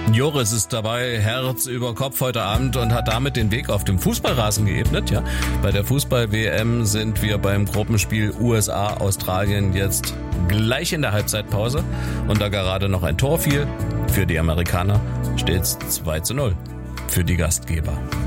Joris ist dabei, Herz über Kopf heute Abend und hat damit den Weg auf dem Fußballrasen geebnet. Ja, bei der Fußball-WM sind wir beim Gruppenspiel USA-Australien jetzt gleich in der Halbzeitpause. Und da gerade noch ein Tor fiel für die Amerikaner, steht's 2:0 für die Gastgeber.